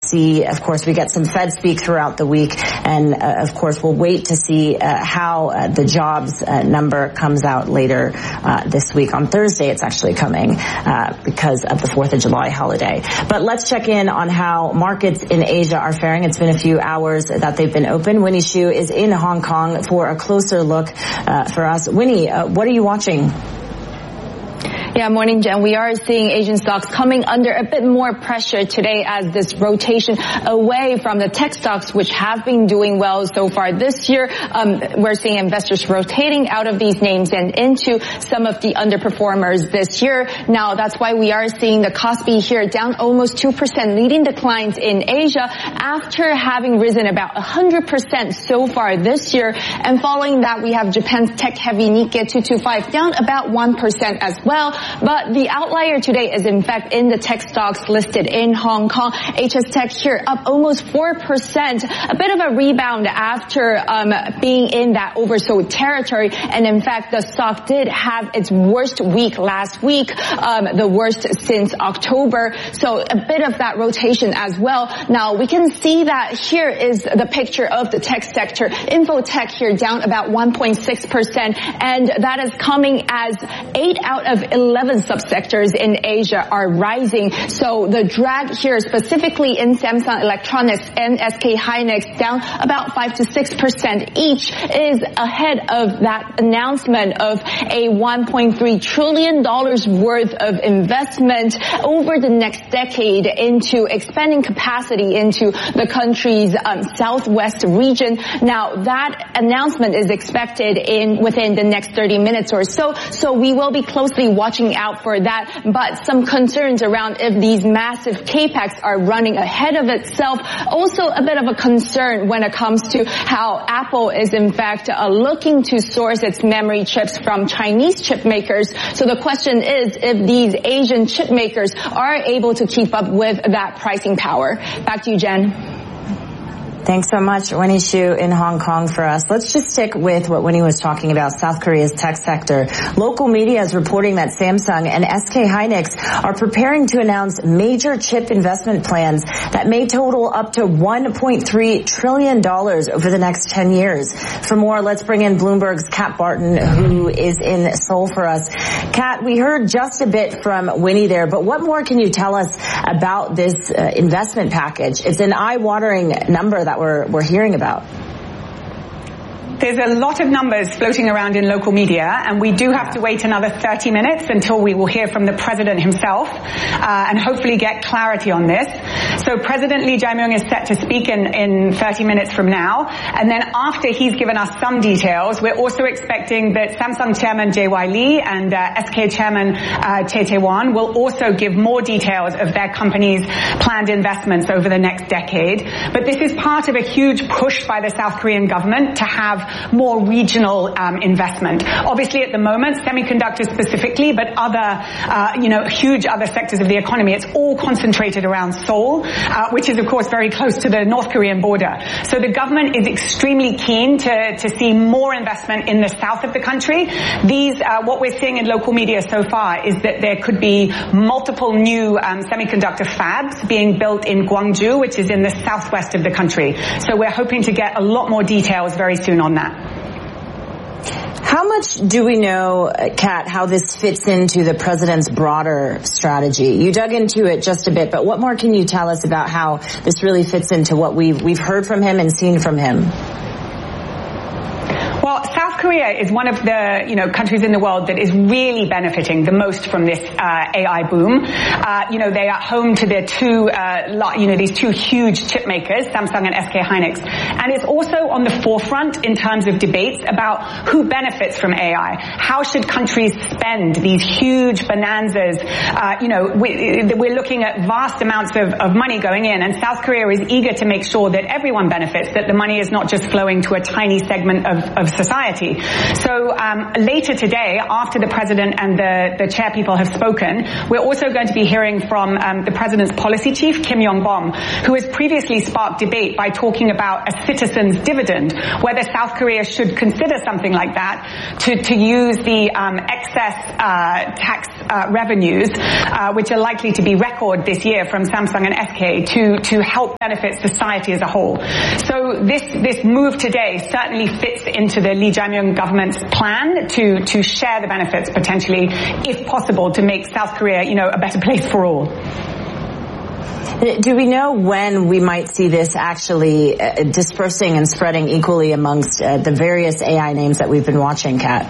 see, of course, we get some Fed speak throughout the week, and of course we'll wait to see how the jobs number comes out later this week. On Thursday it's actually coming because of the 4th of July holiday. But let's check in on how markets in Asia are faring. It's been a few hours that they've been open. Winnie Xu is in Hong Kong for a closer look for us. Winnie, what are you watching? Yeah, morning, Jen. We are seeing Asian stocks coming under a bit more pressure today as this rotation away from the tech stocks, which have been doing well so far this year. We're seeing investors rotating out of these names and into some of the underperformers this year. Now, that's why we are seeing the Kospi here down almost 2%, leading declines in Asia after having risen about 100% so far this year. And following that, we have Japan's tech-heavy Nikkei 225 down about 1% as well. But the outlier today is in fact in the tech stocks listed in Hong Kong. HS Tech here up almost 4%, a bit of a rebound after being in that oversold territory. And in fact, the stock did have its worst week last week, the worst since October. So a bit of that rotation as well. Now we can see that here is the picture of the tech sector. Infotech here down about 1.6%, and that is coming as 8 out of 11 subsectors in Asia are rising. So the drag here specifically in Samsung Electronics and SK Hynix down about 5 to 6% each is ahead of that announcement of a $1.3 trillion worth of investment over the next decade into expanding capacity into the country's southwest region. Now that announcement is expected within the next 30 minutes or so. So we will be closely watching out for that, but some concerns around if these massive capex are running ahead of itself. Also a bit of a concern when it comes to how Apple is in fact looking to source its memory chips from Chinese chip makers. So the question is if these Asian chip makers are able to keep up with that pricing power. Back to you, Jen. Thanks so much, Winnie Xu in Hong Kong for us. Let's just stick with what Winnie was talking about, South Korea's tech sector. Local media is reporting that Samsung and SK Hynix are preparing to announce major chip investment plans that may total up to $1.3 trillion over the next 10 years. For more, let's bring in Bloomberg's Kat Barton, who is in Seoul for us. Kat, we heard just a bit from Winnie there, but what more can you tell us about this investment package? It's an eye-watering number that we're hearing about. There's a lot of numbers floating around in local media, and we do have to wait another 30 minutes until we will hear from the president himself and hopefully get clarity on this. So President Lee Jae-myung is set to speak in 30 minutes from now, and then after he's given us some details, we're also expecting that Samsung chairman J.Y. Lee and SK chairman Chae Tae-won will also give more details of their company's planned investments over the next decade. But this is part of a huge push by the South Korean government to have more regional investment. Obviously, at the moment, semiconductors specifically, but other, huge other sectors of the economy, it's all concentrated around Seoul, which is, of course, very close to the North Korean border. So the government is extremely keen to see more investment in the south of the country. What we're seeing in local media so far is that there could be multiple new semiconductor fabs being built in Gwangju, which is in the southwest of the country. So we're hoping to get a lot more details very soon on that. How much do we know, Kat, how this fits into the president's broader strategy? You dug into it just a bit, but what more can you tell us about how this really fits into what we've heard from him and seen from him? Well, South Korea is one of the, countries in the world that is really benefiting the most from this AI boom. They are home to their these two huge chip makers, Samsung and SK Hynix. And it's also on the forefront in terms of debates about who benefits from AI. How should countries spend these huge bonanzas? We're looking at vast amounts of money going in, and South Korea is eager to make sure that everyone benefits, that the money is not just flowing to a tiny segment of society. So later today, after the president and the chair people have spoken, we're also going to be hearing from the president's policy chief, Kim Yong-bom, who has previously sparked debate by talking about a citizen's dividend, whether South Korea should consider something like that to use the excess tax revenues, which are likely to be record this year from Samsung and SK, to help benefit society as a whole. So this move today certainly fits into the Lee Jae-myung government's plan to share the benefits potentially, if possible, to make South Korea, a better place for all. Do we know when we might see this actually dispersing and spreading equally amongst the various AI names that we've been watching, Kat?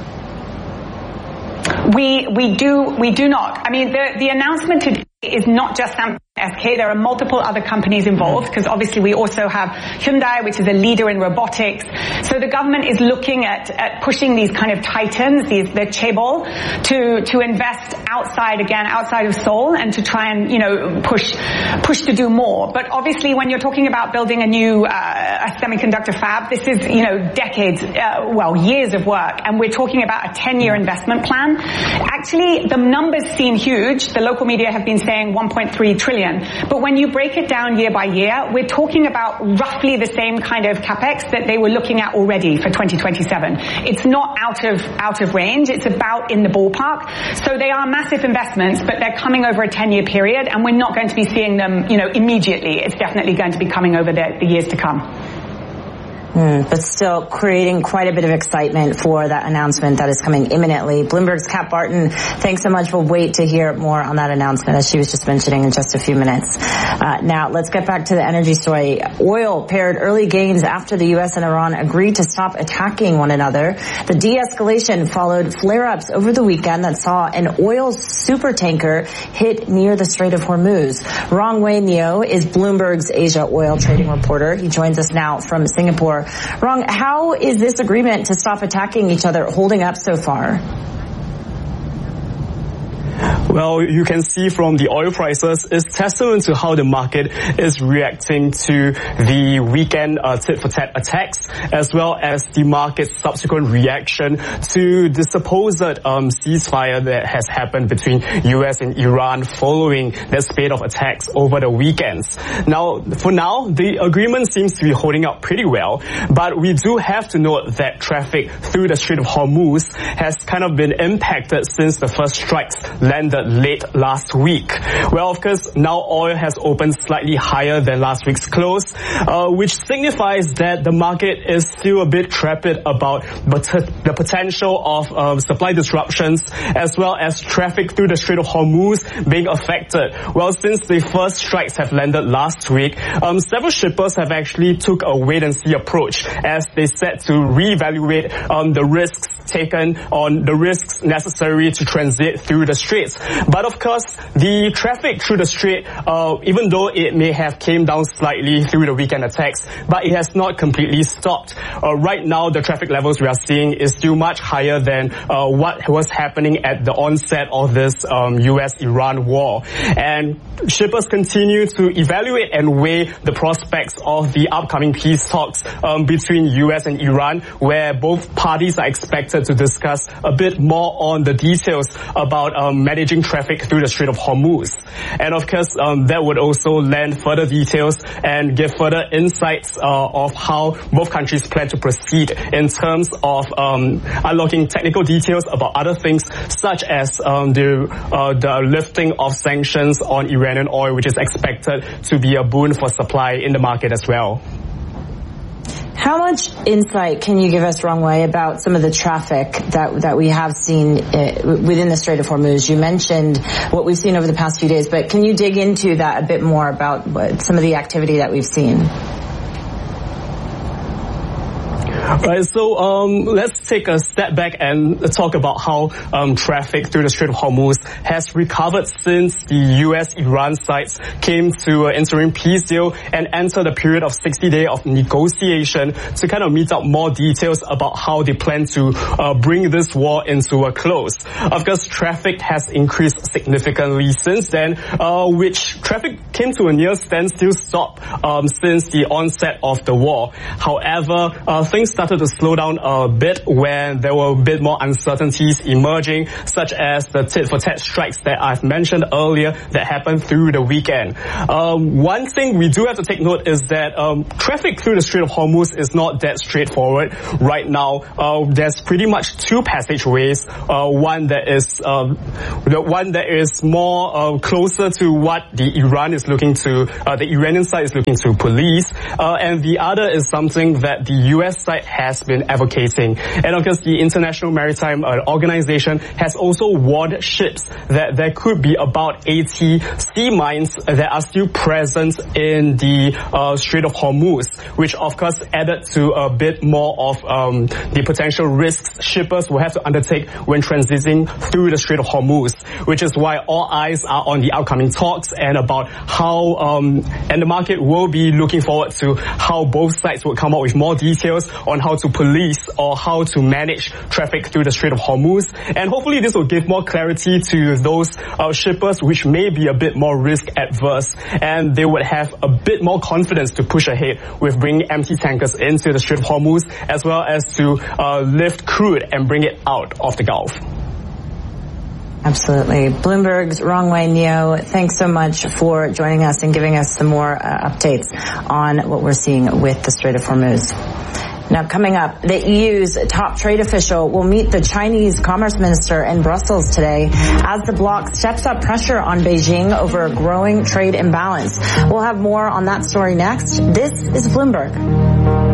We do not. I mean, the announcement today is not just Samsung SK. There are multiple other companies involved, because obviously we also have Hyundai, which is a leader in robotics. So the government is looking at pushing these kind of titans, the chaebol, to invest outside of Seoul, and to try and, push to do more. But obviously when you're talking about building a new a semiconductor fab, this is, decades, years of work. And we're talking about a 10-year investment plan. Actually, the numbers seem huge. The local media have been saying 1.3 trillion. But when you break it down year by year, we're talking about roughly the same kind of capex that they were looking at already for 2027. It's not out of range. It's about in the ballpark. So they are massive investments, but they're coming over a 10-year period, and we're not going to be seeing them, immediately. It's definitely going to be coming over the years to come. But still creating quite a bit of excitement for that announcement that is coming imminently. Bloomberg's Kat Barton, thanks so much. We'll wait to hear more on that announcement, as she was just mentioning, in just a few minutes. Now, let's get back to the energy story. Oil paired early gains after the U.S. and Iran agreed to stop attacking one another. The de-escalation followed flare-ups over the weekend that saw an oil supertanker hit near the Strait of Hormuz. Rong Wei-neo is Bloomberg's Asia oil trading reporter. He joins us now from Singapore. Rong, how is this agreement to stop attacking each other holding up so far? Well, you can see from the oil prices, it's testament to how the market is reacting to the weekend tit-for-tat attacks, as well as the market's subsequent reaction to the supposed ceasefire that has happened between U.S. and Iran following the spate of attacks over the weekends. Now, for now, the agreement seems to be holding up pretty well, but we do have to note that traffic through the Strait of Hormuz has kind of been impacted since the first strikes landed late last week. Well, of course, now oil has opened slightly higher than last week's close, which signifies that the market is still a bit trepid about the potential of supply disruptions, as well as traffic through the Strait of Hormuz being affected. Well, since the first strikes have landed last week, several shippers have actually took a wait-and-see approach as they set to reevaluate the risks taken on the risks necessary to transit through the straits. But of course, the traffic through the strait, even though it may have came down slightly through the weekend attacks, but it has not completely stopped. Right now, the traffic levels we are seeing is still much higher than what was happening at the onset of this US-Iran war. And shippers continue to evaluate and weigh the prospects of the upcoming peace talks between US and Iran, where both parties are expected to discuss a bit more on the details about managing traffic through the Strait of Hormuz. And of course, that would also lend further details and give further insights of how both countries plan to proceed in terms of unlocking technical details about other things, such as the lifting of sanctions on Iranian oil, which is expected to be a boon for supply in the market as well. How much insight can you give us, Rong Wei, about some of the traffic that we have seen within the Strait of Hormuz? You mentioned what we've seen over the past few days, but can you dig into that a bit more about some of the activity that we've seen? Right, so let's take a step back and talk about how traffic through the Strait of Hormuz has recovered since the US-Iran sides came to an interim peace deal and entered a period of 60 days of negotiation to kind of meet out more details about how they plan to bring this war into a close. Of course, traffic has increased significantly since then, which traffic came to a near standstill stop since the onset of the war. However, things started started to slow down a bit when there were a bit more uncertainties emerging, such as the tit-for-tat strikes that I've mentioned earlier that happened through the weekend. One thing we do have to take note is that traffic through the Strait of Hormuz is not that straightforward right now. There's pretty much two passageways, one that is more closer to what the Iranian side is looking to police, and the other is something that the US side has been advocating. And of course, the International Maritime Organization has also warned ships that there could be about 80 sea mines that are still present in the Strait of Hormuz, which of course added to a bit more of the potential risks shippers will have to undertake when transiting through the Strait of Hormuz, which is why all eyes are on the upcoming talks and about how, and the market will be looking forward to how both sides will come up with more details on how to police or how to manage traffic through the Strait of Hormuz. And hopefully this will give more clarity to those shippers which may be a bit more risk adverse, and they would have a bit more confidence to push ahead with bringing empty tankers into the Strait of Hormuz, as well as to lift crude and bring it out of the Gulf. Absolutely. Bloomberg's Rong Wei Neo, thanks so much for joining us and giving us some more updates on what we're seeing with the Strait of Hormuz. Now, coming up, the EU's top trade official will meet the Chinese Commerce Minister in Brussels today as the bloc steps up pressure on Beijing over a growing trade imbalance. We'll have more on that story next. This is Bloomberg.